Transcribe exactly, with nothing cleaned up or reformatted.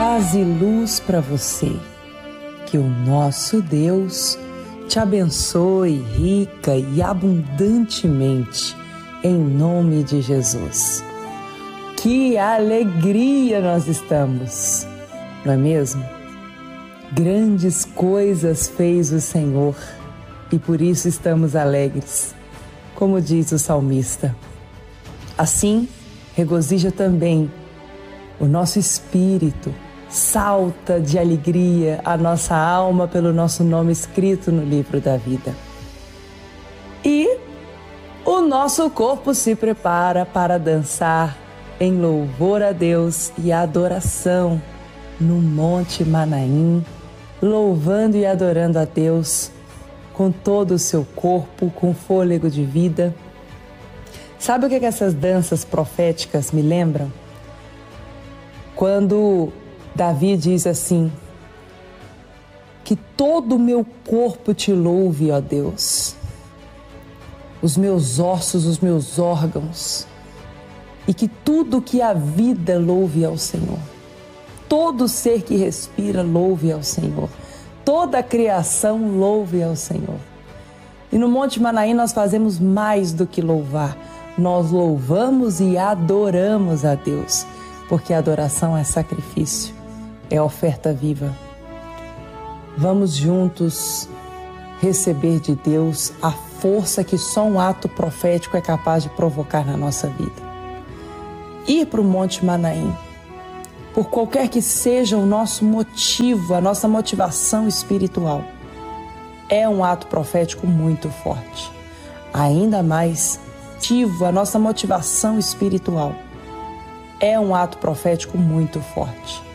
paz e luz para você. Que o nosso Deus te abençoe rica e abundantemente, em nome de Jesus. Que alegria nós estamos, não é mesmo? Grandes coisas fez o Senhor e por isso estamos alegres, como diz o salmista. Assim, regozija também o nosso espírito, salta de alegria a nossa alma pelo nosso nome escrito no livro da vida. E o nosso corpo se prepara para dançar em louvor a Deus e adoração no Monte Manaim, louvando e adorando a Deus com todo o seu corpo, com fôlego de vida. Sabe o que, é que essas danças proféticas me lembram? Quando Davi diz assim: que todo o meu corpo te louve, ó Deus, os meus ossos, os meus órgãos, e que tudo que há vida louve ao Senhor. Todo ser que respira louve ao Senhor. Toda a criação louve ao Senhor. E no Monte Manaim nós fazemos mais do que louvar. Nós louvamos e adoramos a Deus, porque a adoração é sacrifício, é oferta viva. Vamos juntos receber de Deus a força que só um ato profético é capaz de provocar na nossa vida. Ir para o Monte Manaim, por qualquer que seja o nosso motivo, a nossa motivação espiritual, é um ato profético muito forte. Ainda mais, a nossa motivação espiritual é um ato profético muito forte.